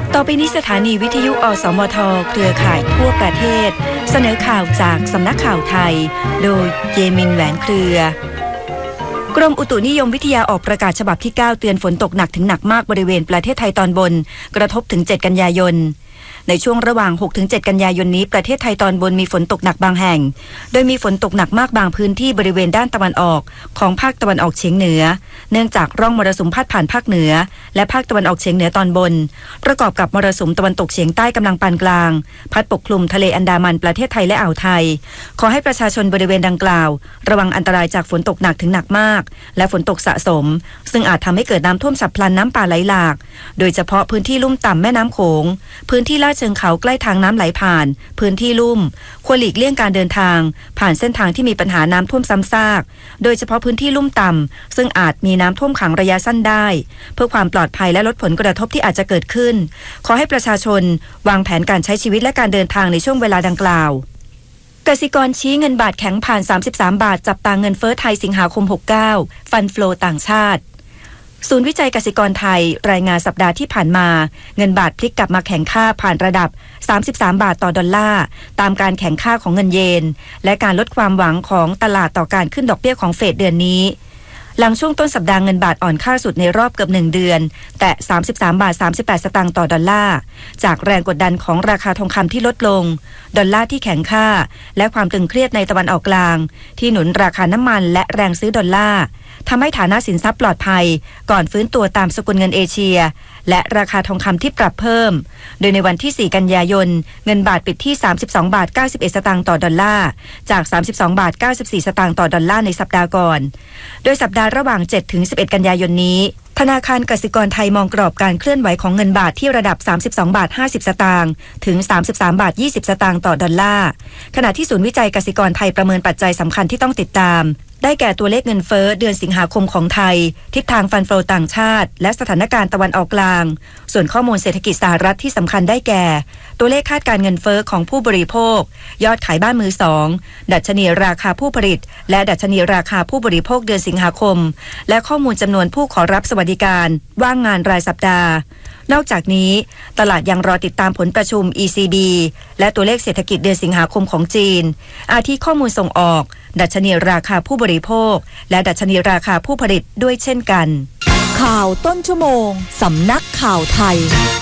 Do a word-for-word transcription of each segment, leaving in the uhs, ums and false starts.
ต่อไปนี้สถานีวิทยุอสมทเครือข่ายทั่วประเทศเสนอข่าวจากสำนักข่าวไทยโดยเยมินแหวนเครือกรมอุตุนิยมวิทยาออกประกาศฉบับที่เก้าเตือนฝนตกหนักถึงหนักมากบริเวณประเทศไทยตอนบนกระทบถึงเจ็ดกันยายนในช่วงระหว่าง หกถึงเจ็ด กันยายนนี้ประเทศไทยตอนบนมีฝนตกหนักบางแห่งโดยมีฝนตกหนักมากบางพื้นที่บริเวณด้านตะวันออกของภาคตะวันออกเฉียงเหนือเนื่องจากร่องมรสุมพัดผ่านภาคเหนือและภาคตะวันออกเฉียงเหนือตอนบนประกอบกับมรสุมตะวันตกเฉียงใต้กำลังปานกลางพัดปกคลุมทะเลอันดามันประเทศไทยและอ่าวไทยขอให้ประชาชนบริเวณดังกล่าวระวังอันตรายจากฝนตกหนักถึงหนักมากและฝนตกสะสมซึ่งอาจทำให้เกิดน้ำท่วมฉับพลันน้ำป่าไหลหลากโดยเฉพาะพื้นที่ลุ่มต่ำแม่น้ำโขงพื้นที่ลาดเชิงเขาใกล้ทางน้ำไหลผ่านพื้นที่ลุ่มควรหลีกเลี่ยงการเดินทางผ่านเส้นทางที่มีปัญหาน้ำท่วมซ้ำซากโดยเฉพาะพื้นที่ลุ่มต่ำซึ่งอาจมีน้ำท่วมขังระยะสั้นได้เพื่อความปลอดภัยและลดผลกระทบที่อาจจะเกิดขึ้นขอให้ประชาชนวางแผนการใช้ชีวิตและการเดินทางในช่วงเวลาดังกล่าวกสิกรชี้เงินบาทแข็งผ่านสามสิบสามบาทจับตาเงินเฟ้อไทยสิงหาคมหกสิบเก้าฟันโฟลต่างชาติศูนย์วิจัยกสิกรไทยรายงานสัปดาห์ที่ผ่านมาเงินบาทพลิกกลับมาแข็งค่าผ่านระดับสามสิบสามบาทต่อดอลลาร์ตามการแข็งค่าของเงินเยนและการลดความหวังของตลาดต่อการขึ้นดอกเบี้ยของเฟดเดือนนี้หลังช่วงต้นสัปดาห์เงินบาทอ่อนค่าสุดในรอบเกือบหนึ่งเดือนแต่สามสิบสามบาทสามสิบแปดสตางค์ต่อดอลลาร์จากแรงกดดันของราคาทองคำที่ลดลงดอลลาร์ที่แข็งค่าและความตึงเครียดในตะวันออกกลางที่หนุนราคาน้ำมันและแรงซื้อดอลลาร์ทำให้ฐานะสินทรัพย์ปลอดภัยก่อนฟื้นตัวตามสกุลเงินเอเชียและราคาทองคำที่ปรับเพิ่มโดยในวันที่สี่กันยายนเงินบาทปิดที่สามสิบสองบาทเก้าสิบเอ็ดสตางค์ต่อดอลลาร์จากสามสิบสองบาทเก้าสิบสี่สตางค์ต่อดอลลาร์ในสัปดาห์ก่อนโดยสัปดาห์ระหว่างเจ็ดถึงสิบเอ็ดกันยายนนี้ธนาคารกสิกรไทยมองกรอบการเคลื่อนไหวของเงินบาทที่ระดับสามสิบสองบาทห้าสิบสตางค์ถึงสามสิบสามบาทยี่สิบสตางค์ต่อดอลลาร์ขณะที่ศูนย์วิจัยกสิกรไทยประเมินปัจจัยสำคัญที่ต้องติดตามได้แก่ตัวเลขเงินเฟ้อเดือนสิงหาคมของไทยทิศทางฟันโฟต่างชาติและสถานการณ์ตะวันออกกลางส่วนข้อมูลเศรษฐกิจสหรัฐที่สำคัญได้แก่ตัวเลขคาดการเงินเฟ้อของผู้บริโภคยอดขายบ้านมือสองดัชนีราคาผู้ผลิตและดัชนีราคาผู้บริโภคเดือนสิงหาคมและข้อมูลจำนวนผู้ขอรับสวัสดิการว่างงานรายสัปดาห์นอกจากนี้ตลาดยังรอติดตามผลประชุม อี ซี บี และตัวเลขเศรษฐกิจเดือนสิงหาคมของจีนอาทิข้อมูลส่งออกดัชนีราคาผู้บริโภคและดัชนีราคาผู้ผลิตด้วยเช่นกันข่าวต้นชั่วโมงสำนักข่าวไทย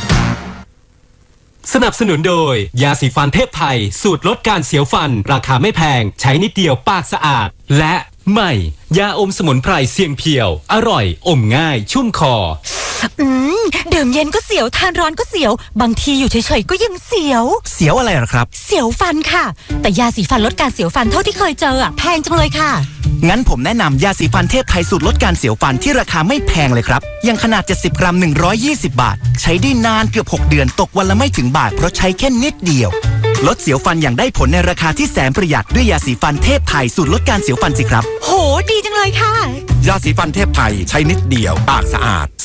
สนับสนุนโดยยาสีฟันเทพไทยสูตรลดการเสียวฟันราคาไม่แพงใช้นิดเดียวปากสะอาดและใหม่ยาอมสมุนไพรเสียงเพียวอร่อยอมง่ายชุ่มคออืมดื่มเย็นก็เสียวทานร้อนก็เสียวบางทีอยู่เฉยๆก็ยังเสียวเสียวอะไรหรอครับเสียวฟันค่ะแต่ยาสีฟันลดการเสียวฟันเท่าที่เคยเจออ่ะแพงจังเลยค่ะงั้นผมแนะนำยาสีฟันเทพไทยสูตรลดการเสียวฟันที่ราคาไม่แพงเลยครับยังขนาดเจ็ดสิบกรัมหนึ่งร้อยยี่สิบบาทใช้ได้นานเกือบหกเดือนตกวันละไม่ถึงบาทเพราะใช้แค่นิดเดียวลดเสียวฟันอย่างได้ผลในราคาที่แสนประหยัดด้วยยาสีฟันเทพไทยสูตรลดการเสียวฟันสิครับโหดีจังเลยค่ะยาสีฟันเทพไทยใช้นิดเดียวปากสะอาด